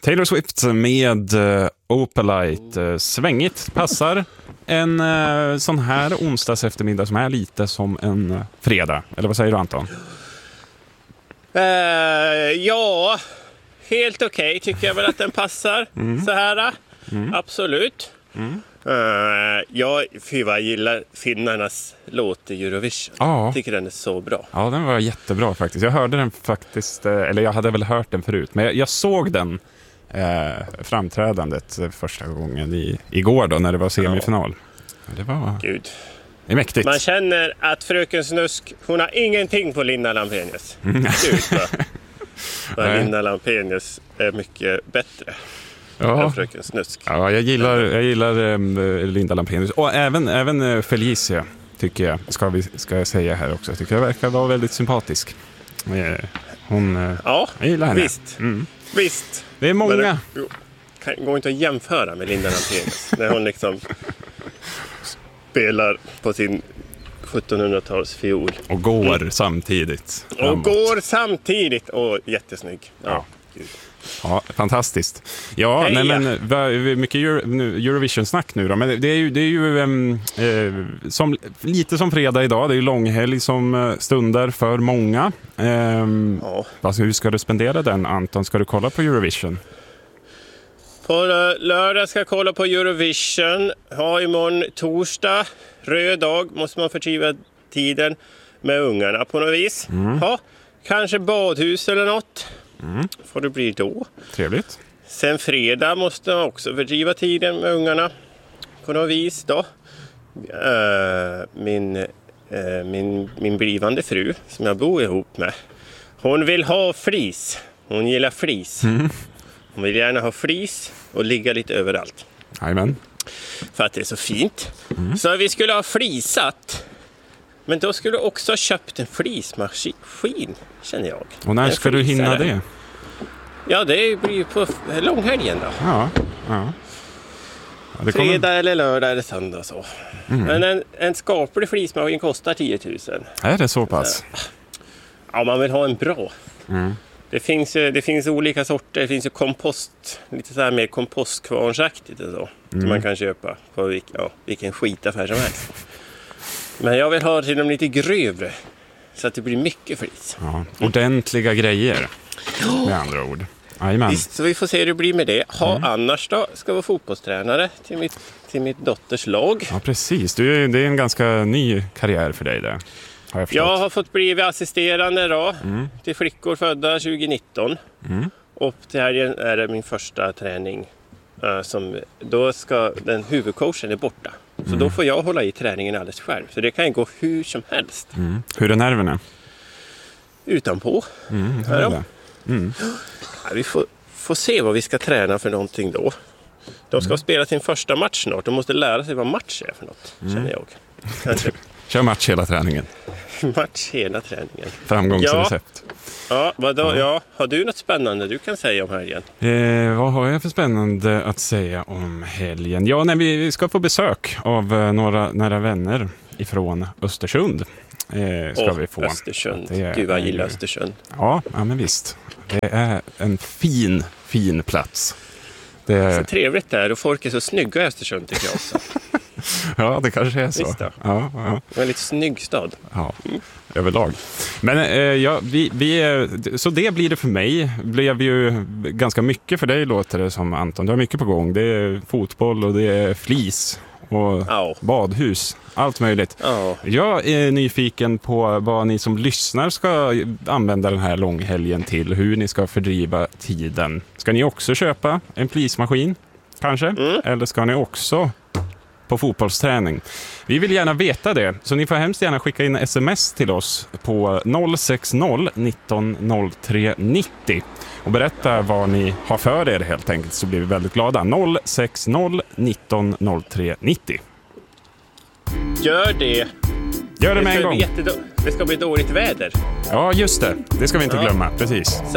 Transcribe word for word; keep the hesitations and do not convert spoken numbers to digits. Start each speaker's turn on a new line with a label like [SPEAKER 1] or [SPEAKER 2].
[SPEAKER 1] Taylor Swift med uh, Opalite. Uh, svängigt, passar en uh, sån här onsdags eftermiddag som är lite som en uh, fredag. Eller vad säger du, Anton?
[SPEAKER 2] Uh, ja, helt okej okay, tycker jag väl att den passar. Mm. Så här, mm. absolut. Mm. Uh, jag, jag gillar finnarnas låt i Eurovision.
[SPEAKER 1] Ja.
[SPEAKER 2] Jag tycker den är så bra.
[SPEAKER 1] Ja, den var jättebra faktiskt. Jag hörde den faktiskt, eller jag hade väl hört den förut, men jag, jag såg den eh, framträdandet första gången i, igår då, när det var semifinal. Ja. Det var
[SPEAKER 2] Gud.
[SPEAKER 1] Det är mäktigt.
[SPEAKER 2] Man känner att fröken Snusk, hon har ingenting på Linda Lampenius. Mm. Gud, va? Linda Lampenius är mycket bättre.
[SPEAKER 1] Ja.
[SPEAKER 2] Fröken Snusk.
[SPEAKER 1] Ja, jag gillar, jag gillar um, Linda Lampenius. Och även, även uh, Felicia, tycker jag, ska, vi, ska jag säga här också. Jag tycker jag verkar vara väldigt sympatisk. Uh, hon, uh,
[SPEAKER 2] ja,
[SPEAKER 1] jag gillar henne.
[SPEAKER 2] Visst.
[SPEAKER 1] Mm.
[SPEAKER 2] Visst.
[SPEAKER 1] Det är många.
[SPEAKER 2] Det kan, går inte att jämföra med Linda Lampenius. När hon liksom spelar på sin sjuttonhundratals fiol. Och
[SPEAKER 1] går mm. samtidigt.
[SPEAKER 2] Och framåt. går samtidigt. Och jättesnygg. Ja, ja. Gud.
[SPEAKER 1] Ja, fantastiskt. Ja, nej, men mycket Euro, Eurovision-snack nu då. Men det är ju, det är ju um, eh, som, lite som fredag idag. Det är ju långhelg som stundar för många. Um, ja. Alltså, hur ska du spendera den, Anton? Ska du kolla på Eurovision?
[SPEAKER 2] På lördag ska jag kolla på Eurovision. Ha imorgon torsdag. Röd dag måste man förtriva tiden med ungarna på något vis. Mm. Ha, kanske badhus eller något. Mm. Får det bli då.
[SPEAKER 1] Trevligt.
[SPEAKER 2] Sen fredag måste man också fördriva tiden med ungarna på något vis då. Uh, min, uh, min, min blivande fru som jag bor ihop med, hon vill ha flis. Hon gillar flis. Mm. Hon vill gärna ha flis och ligga lite överallt.
[SPEAKER 1] Amen.
[SPEAKER 2] För att det är så fint. Mm. Så vi skulle ha flisat. Men då skulle du också ha köpt en flismaskin, känner jag.
[SPEAKER 1] Och när ska du hinna det?
[SPEAKER 2] Ja, det blir ju på långhelgen då.
[SPEAKER 1] Ja, ja. Ja, det kommer...
[SPEAKER 2] Fredag eller lördag eller söndag så. Mm. Men en, en skaplig flismaskin kostar tio tusen.
[SPEAKER 1] Är det så pass?
[SPEAKER 2] Ja, man vill ha en bra. Mm. Det finns, det finns olika sorter. Det finns ju kompost, lite så här mer kompostkvarnsaktigt och så. Mm. Som man kan köpa på vilk, ja, vilken skitaffär som helst. Men jag vill ha till dem lite grövre. Så att det blir mycket flis.
[SPEAKER 1] Ja, ordentliga grejer. Med andra ord. Amen.
[SPEAKER 2] Visst, så vi får se hur det blir med det. Ha, mm. Annars då ska jag vara fotbollstränare till mitt, till mitt dotters lag.
[SPEAKER 1] Ja, precis. Du, det är en ganska ny karriär för dig där. Har jag,
[SPEAKER 2] jag har fått bli assisterande då. Mm. Till flickor födda tjugonitton. Mm. Och till helgen är det min första träning. Uh, som, då ska den huvudcoachen är borta. Så mm. då får jag hålla i träningen alldeles själv. Så det kan gå hur som helst.
[SPEAKER 1] Mm. Hur är nerverna?
[SPEAKER 2] Utanpå.
[SPEAKER 1] Mm, det är det. Mm.
[SPEAKER 2] Ja, vi får, får se vad vi ska träna för någonting då. De ska mm. spela sin första match snart. De måste lära sig vad match är för något, mm. känner jag. Kanske.
[SPEAKER 1] Kör match hela träningen.
[SPEAKER 2] Match hela träningen.
[SPEAKER 1] Framgångsrecept.
[SPEAKER 2] Ja, ja, vadå? Ja. Ja, har du något spännande du kan säga om helgen?
[SPEAKER 1] Eh, vad har jag för spännande att säga om helgen? Ja, nej, vi ska få besök av eh, några nära vänner ifrån Östersund. Eh, ska
[SPEAKER 2] oh,
[SPEAKER 1] vi få.
[SPEAKER 2] Östersund. Är, Gud, vad jag gillar Östersund.
[SPEAKER 1] Ja, ja, men visst. Det är en fin, fin plats. Det är
[SPEAKER 2] så trevligt där och folk är så snygga i Östersund tycker jag också.
[SPEAKER 1] Ja, det kanske är så.
[SPEAKER 2] Ja,
[SPEAKER 1] ja. Det
[SPEAKER 2] är en väldigt snygg stad.
[SPEAKER 1] Ja, mm. överlag. Men eh, ja, vi, vi, så det blir det för mig. Blev ju ganska mycket för dig, låter det som, Anton. Du har mycket på gång. Det är fotboll och det är flis och oh. badhus. Allt möjligt. Oh. Jag är nyfiken på vad ni som lyssnar ska använda den här långhelgen till. Hur ni ska fördriva tiden. Ska ni också köpa en flismaskin? Kanske? Mm. Eller ska ni också på fotbollsträning? Vi vill gärna veta det, så ni får hemskt gärna skicka in sms till oss på noll sex noll nitton noll tre nittio och berätta vad ni har för er helt enkelt, så blir vi väldigt glada. noll sex noll nitton noll tre nittio.
[SPEAKER 2] Gör det.
[SPEAKER 1] Gör det med en gång.
[SPEAKER 2] Det ska bli dåligt väder.
[SPEAKER 1] Ja, just det. Det ska vi inte glömma. Precis.